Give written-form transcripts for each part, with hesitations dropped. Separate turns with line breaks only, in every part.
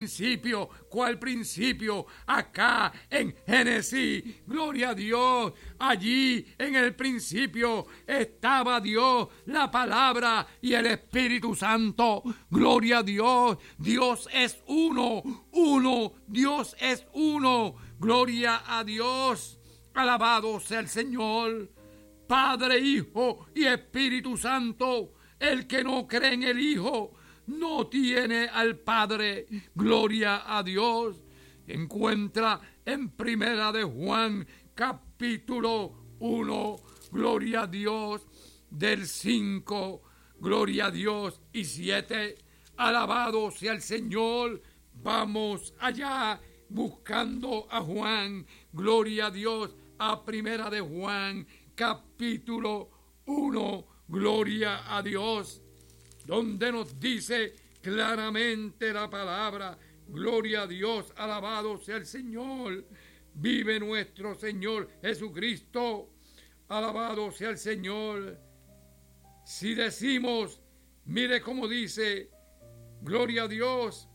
principio. ¿Cuál principio? Acá en Génesis. Gloria a Dios. Allí en el principio estaba Dios, la palabra y el Espíritu Santo. Gloria a Dios. Dios es uno. Dios es uno. Gloria a Dios. Alabado sea el Señor. Padre, Hijo y Espíritu Santo. El que no cree en el Hijo no tiene al Padre. Gloria a Dios. Encuentra en Primera de Juan, capítulo 1, gloria a Dios, del 5, gloria a Dios, y 7. Alabado sea el Señor. Vamos allá buscando a Juan. Gloria a Dios, a Primera de Juan, capítulo 1, gloria a Dios, donde nos dice claramente la palabra. Gloria a Dios, alabado sea el Señor. Vive nuestro Señor Jesucristo. Alabado sea el Señor. Si decimos, mire cómo dice, gloria a Dios.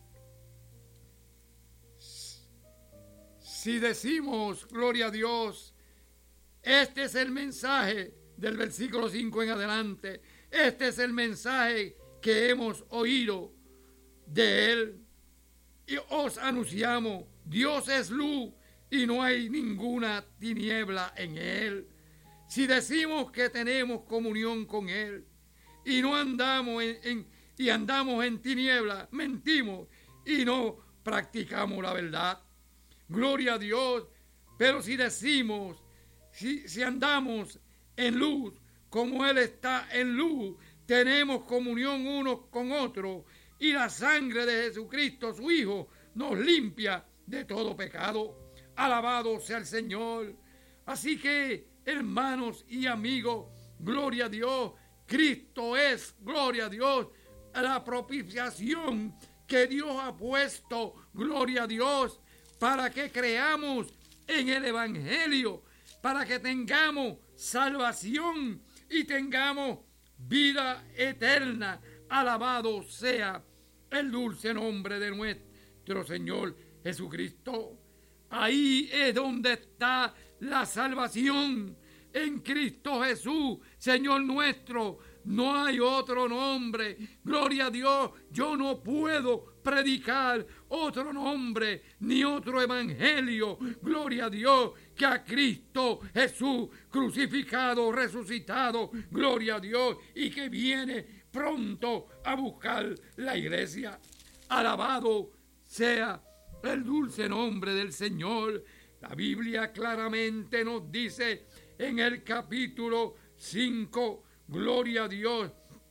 Si decimos, gloria a Dios, este es el mensaje del versículo 5 en adelante. Este es el mensaje que hemos oído de Él. Y os anunciamos, Dios es luz y no hay ninguna tiniebla en Él. Si decimos que tenemos comunión con Él y no andamos andamos en tiniebla, mentimos y no practicamos la verdad. Gloria a Dios. Pero si decimos, si andamos en luz, como Él está en luz, tenemos comunión unos con otros, y la sangre de Jesucristo, su Hijo, nos limpia de todo pecado. Alabado sea el Señor. Así que, hermanos y amigos, gloria a Dios. Cristo es, gloria a Dios, la propiciación que Dios ha puesto, gloria a Dios, para que creamos en el Evangelio, para que tengamos salvación y tengamos vida eterna. Alabado sea el dulce nombre de nuestro Señor Jesucristo. Ahí es donde está la salvación, en Cristo Jesús, Señor nuestro. No hay otro nombre. Gloria a Dios. Yo no puedo predicar otro nombre ni otro evangelio. Gloria a Dios, que a Cristo Jesús crucificado, resucitado. Gloria a Dios, y que viene pronto a buscar la iglesia. Alabado sea el dulce nombre del Señor. La Biblia claramente nos dice en el capítulo 5, gloria a Dios,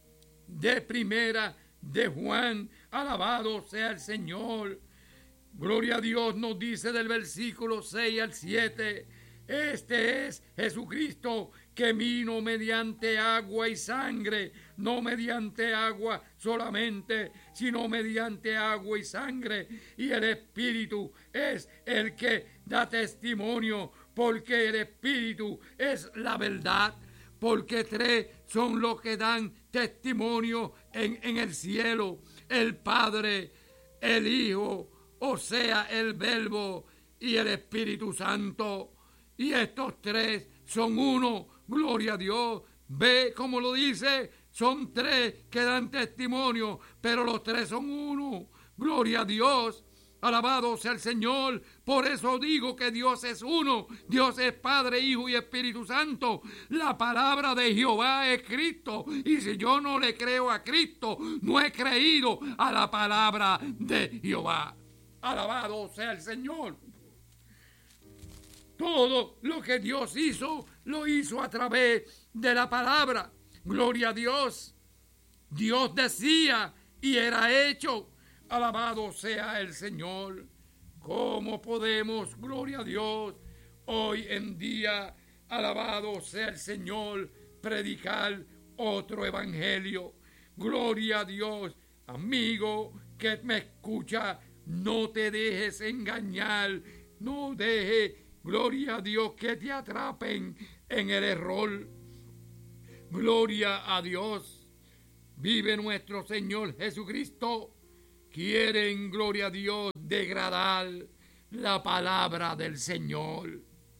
de Primera de Juan, alabado sea el Señor. Gloria a Dios, nos dice del versículo 6 al 7, este es Jesucristo que vino mediante agua y sangre, no mediante agua solamente, sino mediante agua y sangre. Y el Espíritu es el que da testimonio, porque el Espíritu es la verdad. Porque tres son los que dan testimonio en el cielo: el Padre, el Hijo, o sea, el Verbo, y el Espíritu Santo. Y estos tres son uno. Gloria a Dios. Ve cómo lo dice. Son tres que dan testimonio, pero los tres son uno. Gloria a Dios. Alabado sea el Señor. Por eso digo que Dios es uno. Dios es Padre, Hijo y Espíritu Santo. La palabra de Jehová es Cristo. Y si yo no le creo a Cristo, no he creído a la palabra de Jehová. Alabado sea el Señor. Todo lo que Dios hizo, lo hizo a través de la palabra. Gloria a Dios. Dios decía y era hecho. Alabado sea el Señor. ¿Cómo podemos, gloria a Dios, hoy en día, alabado sea el Señor, predicar otro evangelio? Gloria a Dios. Amigo que me escucha, no te dejes engañar. No dejes, gloria a Dios, que te atrapen en el error. Gloria a Dios. Vive nuestro Señor Jesucristo. Quieren, gloria a Dios, degradar la palabra del Señor.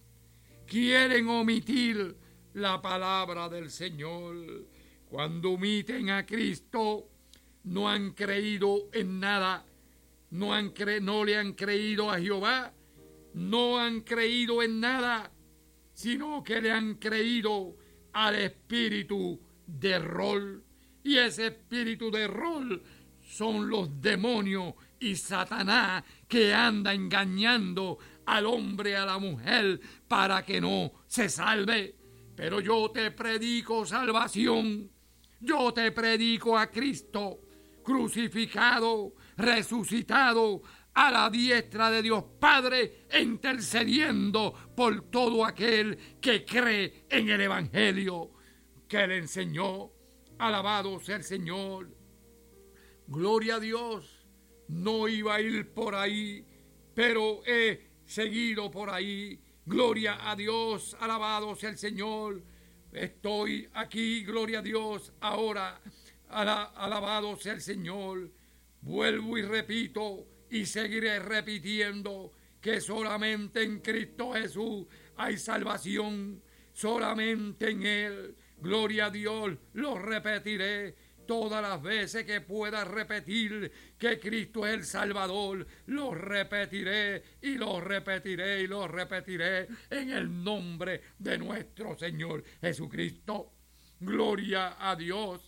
Quieren omitir la palabra del Señor. Cuando omiten a Cristo, no han creído en nada. No le han creído a Jehová. No han creído en nada, sino que le han creído al espíritu de error. Y ese espíritu de error son los demonios y Satanás, que anda engañando al hombre, a la mujer, para que no se salve. Pero yo te predico salvación. Yo te predico a Cristo crucificado, resucitado, a la diestra de Dios Padre, intercediendo por todo aquel que cree en el Evangelio que le enseñó. Alabado sea el Señor. Gloria a Dios. No iba a ir por ahí, pero he seguido por ahí. Gloria a Dios. Alabado sea el Señor. Estoy aquí, gloria a Dios, ahora. Alabado sea el Señor. Vuelvo y repito, y seguiré repitiendo, que solamente en Cristo Jesús hay salvación. Solamente en Él. Gloria a Dios. Lo repetiré todas las veces que pueda repetir que Cristo es el Salvador. Lo repetiré y lo repetiré y lo repetiré en el nombre de nuestro Señor Jesucristo. Gloria a Dios.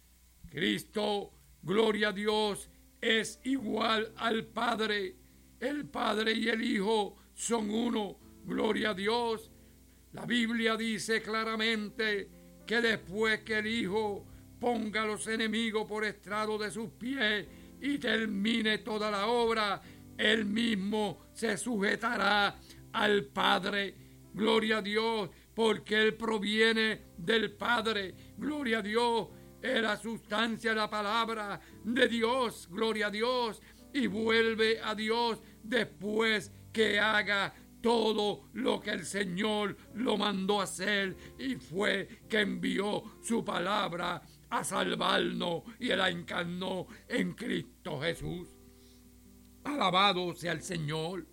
Cristo, gloria a Dios, es igual al Padre. El Padre y el Hijo son uno. Gloria a Dios. La Biblia dice claramente que después que el Hijo ponga a los enemigos por estrado de sus pies y termine toda la obra, Él mismo se sujetará al Padre. Gloria a Dios, porque Él proviene del Padre. Gloria a Dios, es la sustancia, la palabra de Dios. Gloria a Dios, y vuelve a Dios después que haga todo lo que el Señor lo mandó hacer, y fue que envió su palabra a salvarnos y la encarnó en Cristo Jesús. Alabado sea el Señor.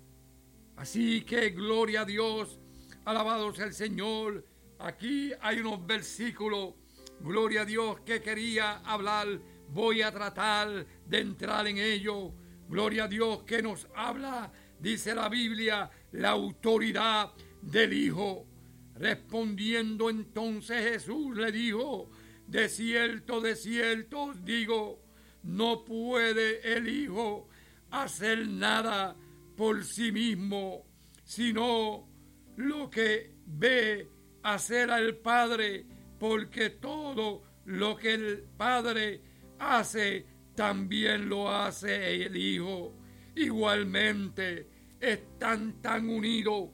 Así que gloria a Dios, alabado sea el Señor. Aquí hay unos versículos, gloria a Dios, que quería hablar. Voy a tratar de entrar en ello. Gloria a Dios, que nos habla, dice la Biblia, la autoridad del Hijo. Respondiendo entonces Jesús le dijo: de cierto os digo, no puede el Hijo hacer nada por sí mismo, sino lo que ve hacer al Padre, porque todo lo que el Padre hace, también lo hace el Hijo. Igualmente están tan unidos,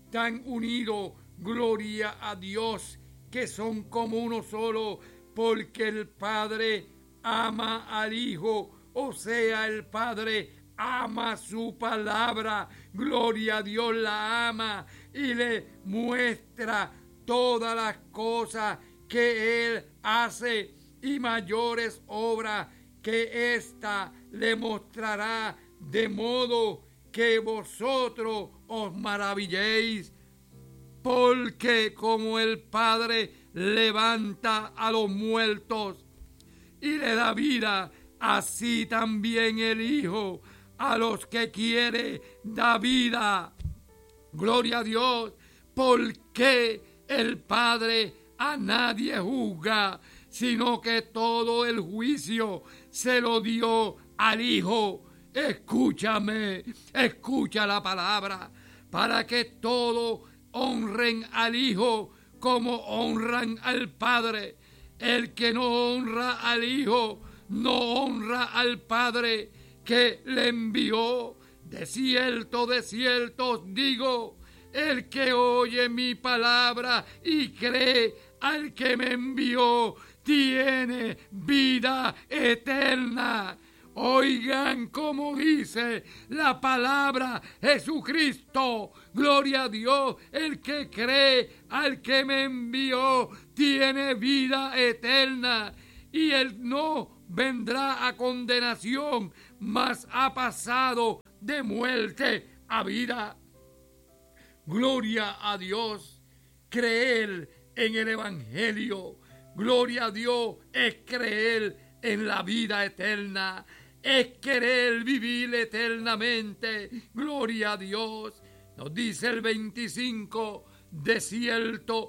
gloria a Dios, que son como uno solo, porque el Padre ama al Hijo, o sea, el Padre ama su palabra. Gloria a Dios, la ama y le muestra todas las cosas que Él hace, y mayores obras que ésta le mostrará, de modo que vosotros os maravilléis. Porque como el Padre levanta a los muertos y le da vida, así también el Hijo a los que quiere da vida. Gloria a Dios, porque el Padre a nadie juzga, sino que todo el juicio se lo dio al Hijo. Escúchame, escucha la palabra, para que todos honren al Hijo como honran al Padre. El que no honra al Hijo, no honra al Padre que le envió. De cierto os digo, el que oye mi palabra y cree al que me envió, tiene vida eterna. Oigan cómo dice la palabra Jesucristo. Gloria a Dios. El que cree al que me envió tiene vida eterna, y él no vendrá a condenación, mas ha pasado de muerte a vida. Gloria a Dios. Creer en el Evangelio, gloria a Dios, es creer en la vida eterna, es querer vivir eternamente. Gloria a Dios. Nos dice el 25, de cierto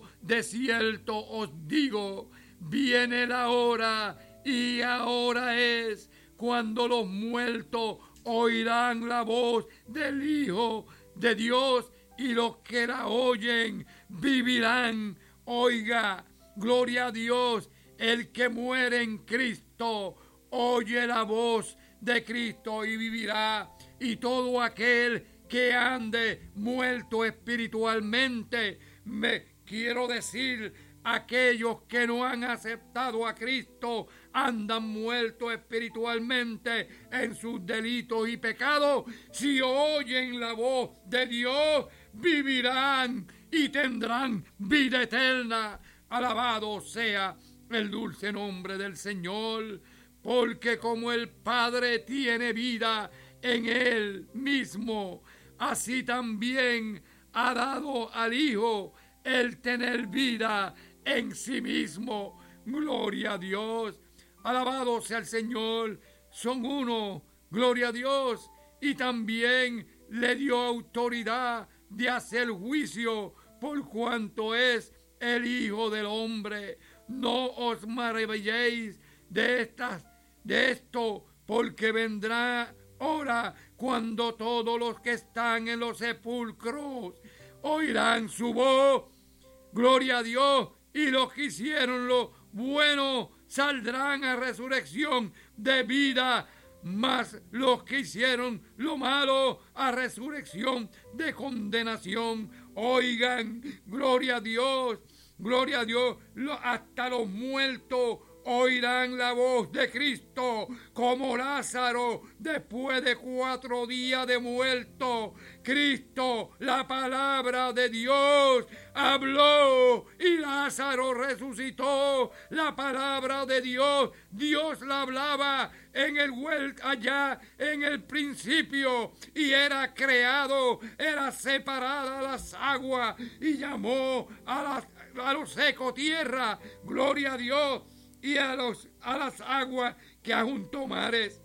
os digo, viene la hora y ahora es cuando los muertos oirán la voz del Hijo de Dios y los que la oyen vivirán. Oiga, gloria a Dios, el que muere en Cristo oye la voz de Cristo y vivirá. Y todo aquel que ande muerto espiritualmente, me quiero decir, aquellos que no han aceptado a Cristo andan muertos espiritualmente en sus delitos y pecados. Si oyen la voz de Dios, vivirán y tendrán vida eterna. Alabado sea el dulce nombre del Señor, porque como el Padre tiene vida en Él mismo, así también ha dado al Hijo el tener vida en sí mismo. Gloria a Dios. Alabado sea el Señor. Son uno. Gloria a Dios. Y también le dio autoridad de hacer juicio por cuanto es el Hijo del Hombre. No os maravilléis de esto, porque vendrá hora cuando todos los que están en los sepulcros oirán su voz. Gloria a Dios. Y los que hicieron lo bueno saldrán a resurrección de vida, mas los que hicieron lo malo a resurrección de condenación. Oigan, gloria a Dios, hasta los muertos oirán la voz de Cristo, como Lázaro después de 4 días de muerto. Cristo, la palabra de Dios, habló y Lázaro resucitó. La palabra de Dios, Dios la hablaba en el huerto allá en el principio, y era creado, era separada las aguas y llamó a lo seco tierra. Gloria a Dios. Y a las aguas que ajuntó mares.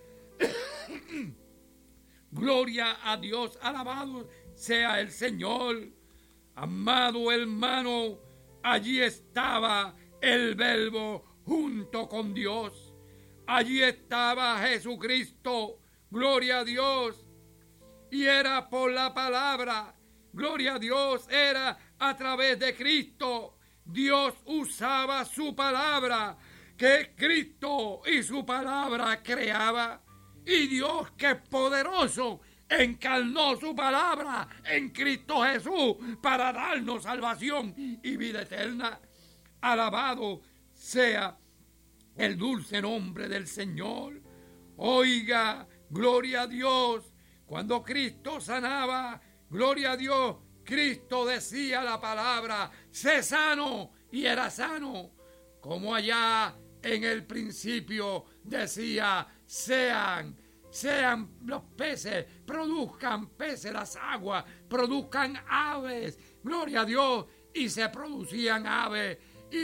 Gloria a Dios, alabado sea el Señor. Amado hermano, allí estaba el Verbo junto con Dios. Allí estaba Jesucristo, gloria a Dios. Y era por la palabra, gloria a Dios, era a través de Cristo. Dios usaba su palabra, que Cristo y su palabra creaba. Y Dios, que es poderoso, encarnó su palabra en Cristo Jesús para darnos salvación y vida eterna. Alabado sea el dulce nombre del Señor. Oiga, gloria a Dios, cuando Cristo sanaba, gloria a Dios, Cristo decía la palabra, sé sano, y era sano. Como allá en el principio decía, sean los peces, produzcan peces las aguas, produzcan aves, gloria a Dios, y se producían aves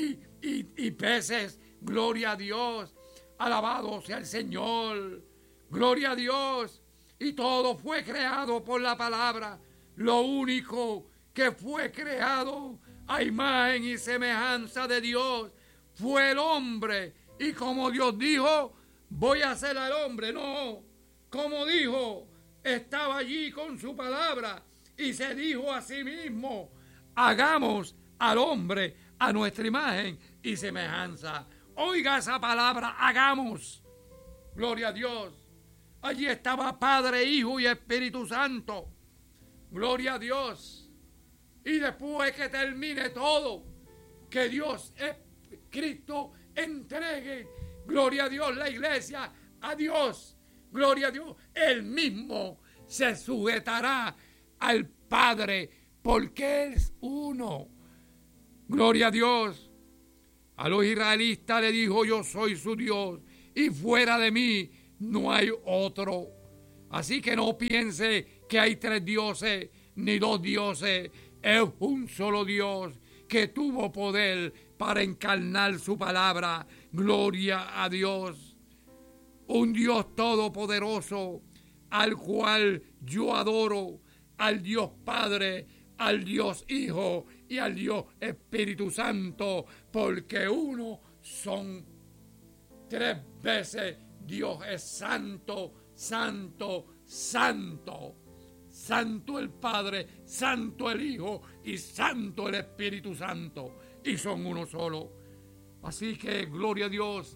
y peces, gloria a Dios, alabado sea el Señor, gloria a Dios, y todo fue creado por la palabra. Lo único que fue creado a imagen y semejanza de Dios fue el hombre. Y como Dios dijo, voy a hacer al hombre. No, como dijo, estaba allí con su palabra y se dijo a sí mismo, hagamos al hombre a nuestra imagen y semejanza. Oiga esa palabra, hagamos. Gloria a Dios. Allí estaba Padre, Hijo y Espíritu Santo. Gloria a Dios. Y después que termine todo, que Dios, Cristo, entregue, gloria a Dios, la iglesia a Dios. Gloria a Dios. Él mismo se sujetará al Padre porque Él es uno. Gloria a Dios. A los israelitas le dijo, yo soy su Dios y fuera de mí no hay otro. Así que no piense que hay 3 dioses ni 2 dioses. Es un solo Dios que tuvo poder para encarnar su palabra. Gloria a Dios. Un Dios todopoderoso al cual yo adoro, al Dios Padre, al Dios Hijo y al Dios Espíritu Santo, porque uno son 3 veces. Dios es santo, santo, santo. Santo el Padre, santo el Hijo y santo el Espíritu Santo. Y son uno solo. Así que gloria a Dios.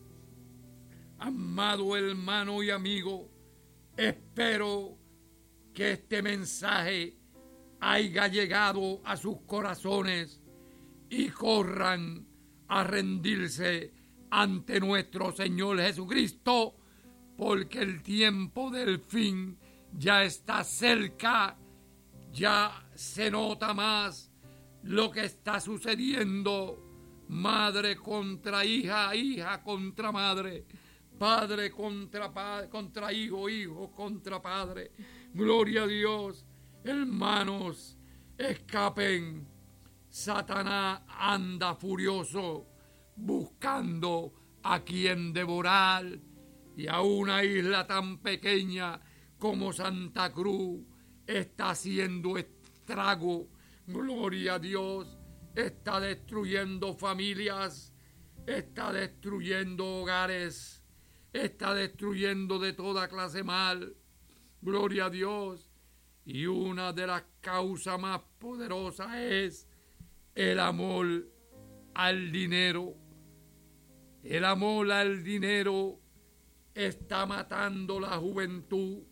Amado hermano y amigo, espero que este mensaje haya llegado a sus corazones y corran a rendirse ante nuestro Señor Jesucristo, porque el tiempo del fin ya está cerca, ya se nota más lo que está sucediendo, madre contra hija, hija contra madre, padre contra hijo, hijo contra padre. Gloria a Dios. Hermanos, escapen. Satanás anda furioso buscando a quien devorar, y a una isla tan pequeña como Santa Cruz está haciendo estrago. Gloria a Dios. Está destruyendo familias, está destruyendo hogares, está destruyendo de toda clase mal. Gloria a Dios. Y una de las causas más poderosas es el amor al dinero. El amor al dinero está matando la juventud,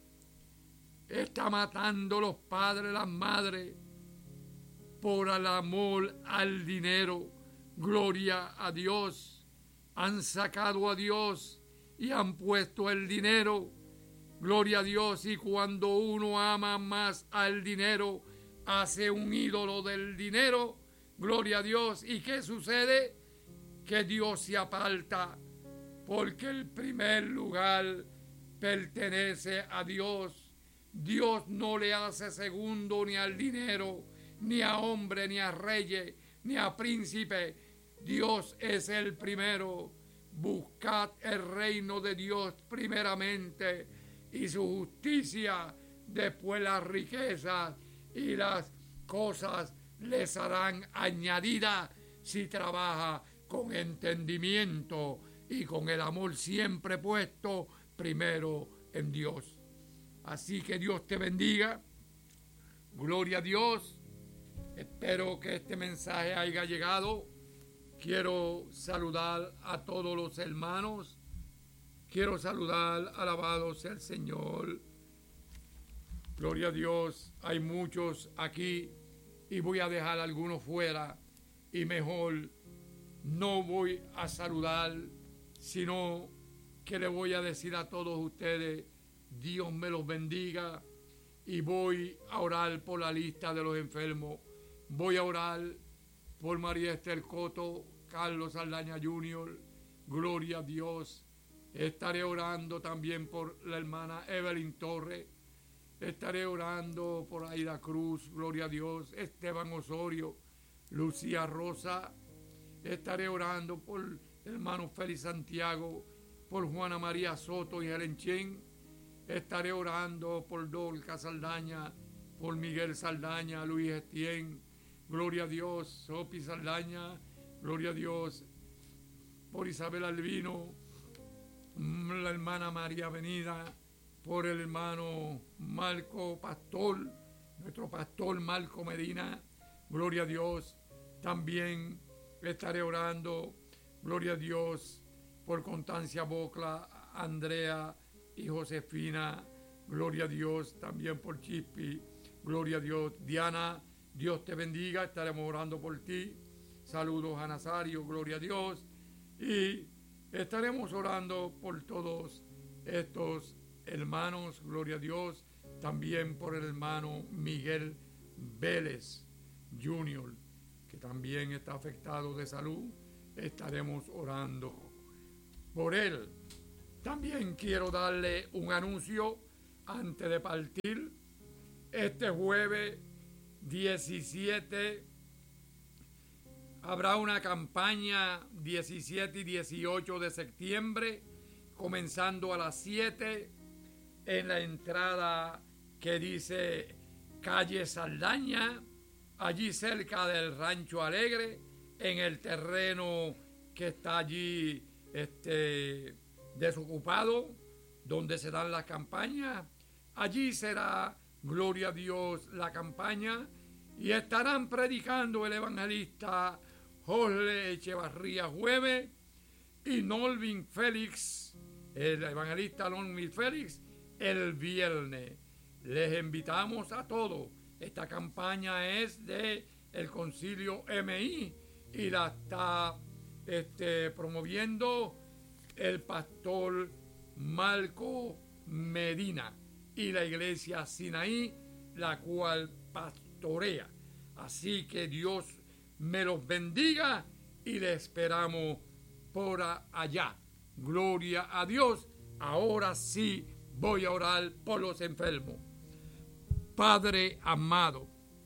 está matando los padres, las madres, por el amor al dinero. Gloria a Dios. Han sacado a Dios y han puesto el dinero. Gloria a Dios. Y cuando uno ama más al dinero, hace un ídolo del dinero. Gloria a Dios. ¿Y qué sucede? Que Dios se aparta, porque el primer lugar pertenece a Dios. Dios no le hace segundo ni al dinero, ni a hombre, ni a reyes, ni a príncipe. Dios es el primero. Buscad el reino de Dios primeramente y su justicia, después las riquezas y las cosas les serán añadidas si trabaja con entendimiento y con el amor siempre puesto primero en Dios. Así que Dios te bendiga. Gloria a Dios. Espero que este mensaje haya llegado. Quiero saludar a todos los hermanos. Quiero saludar, alabado sea el Señor. Gloria a Dios. Hay muchos aquí y voy a dejar algunos fuera. Y mejor no voy a saludar, sino que le voy a decir a todos ustedes, Dios me los bendiga. Y voy a orar por la lista de los enfermos. Voy a orar por María Esther Coto, Carlos Saldaña Jr., gloria a Dios. Estaré orando también por la hermana Evelyn Torres. Estaré orando por Aida Cruz, gloria a Dios. Esteban Osorio, Lucía Rosa. Estaré orando por el hermano Félix Santiago, por Juana María Soto y Helen Chen. Estaré orando por Dolca Saldaña, por Miguel Saldaña, Luis Estién. Gloria a Dios, Sopi Saldaña, gloria a Dios, por Isabel Albino, la hermana María Avenida, por el hermano Marco Pastor, nuestro pastor Marco Medina, gloria a Dios. También estaré orando, gloria a Dios, por Constancia Bocla, Andrea y Josefina, gloria a Dios. También por Chispi, gloria a Dios. Diana, Dios te bendiga, estaremos orando por ti. Saludos a Nazario, gloria a Dios. Y estaremos orando por todos estos hermanos, gloria a Dios. También por el hermano Miguel Vélez Jr., que también está afectado de salud. Estaremos orando por él. También quiero darle un anuncio antes de partir, este jueves 17 habrá una campaña 17 y 18 de septiembre, comenzando a las 7 en la entrada que dice calle Saldaña, allí cerca del Rancho Alegre, en el terreno que está allí desocupado, donde se dan las campañas. Allí será, gloria a Dios, la campaña, y estarán predicando el evangelista Jorge Echevarría jueves y Norvin Félix, el evangelista Norvin Félix, el viernes. Les invitamos a todos. Esta campaña es de el Concilio MI y la está promoviendo el pastor Marco Medina y la iglesia Sinaí, la cual pastorea. Así que Dios me los bendiga y les esperamos por allá. Gloria a Dios. Ahora sí voy a orar por los enfermos. Padre amado,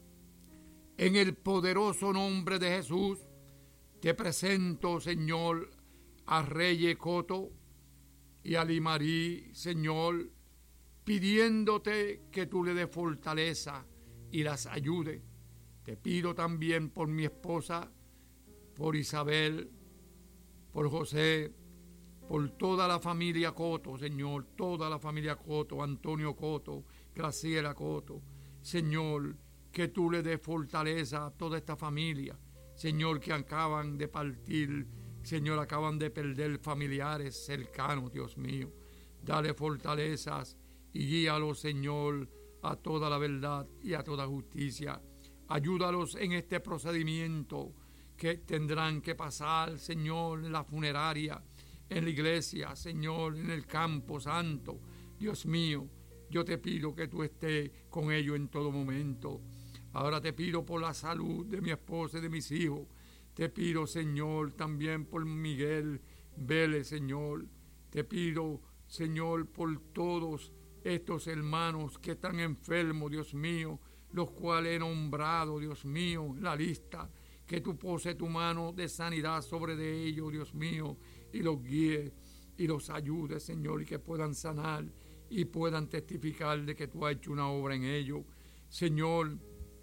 en el poderoso nombre de Jesús, te presento, Señor, a Reyes Coto y a Limarí, Señor, pidiéndote que tú le des fortaleza y las ayudes. Te pido también por mi esposa, por Isabel, por José, por toda la familia Coto, Señor, toda la familia Coto, Antonio Coto, Graciela Coto. Señor, que tú le des fortaleza a toda esta familia, Señor, que acaban de partir, Señor, acaban de perder familiares cercanos, Dios mío. Dale fortalezas y guíalos, Señor, a toda la verdad y a toda justicia. Ayúdalos en este procedimiento que tendrán que pasar, Señor, en la funeraria, en la iglesia, Señor, en el campo santo. Dios mío, yo te pido que tú estés con ellos en todo momento. Ahora te pido por la salud de mi esposa y de mis hijos. Te pido, Señor, también por Miguel Vélez, Señor. Te pido, Señor, por todos estos hermanos que están enfermos, Dios mío, los cuales he nombrado, Dios mío, en la lista. Que tú poses tu mano de sanidad sobre de ellos, Dios mío, y los guíes y los ayudes, Señor, y que puedan sanar y puedan testificar de que tú has hecho una obra en ellos. Señor,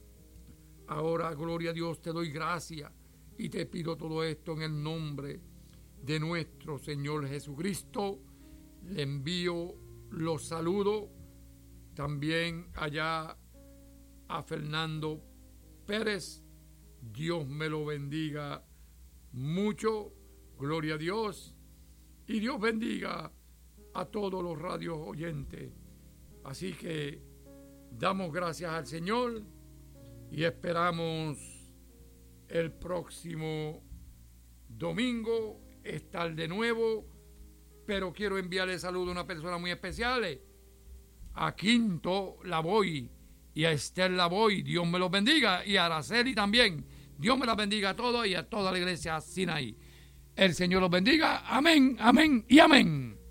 ahora, gloria a Dios, te doy gracias y te pido todo esto en el nombre de nuestro Señor Jesucristo. Le envío los saludos también allá a Fernando Pérez. Dios me lo bendiga mucho, gloria a Dios, y Dios bendiga a todos los radios oyentes. Así que damos gracias al Señor y esperamos el próximo domingo estar de nuevo, pero quiero enviarle saludo a una persona muy especial, a Quinto Lavoy y a Esther Lavoy. Dios me los bendiga, y a Araceli también. Dios me las bendiga a todos y a toda la iglesia Sinaí. El Señor los bendiga. Amén, amén y amén.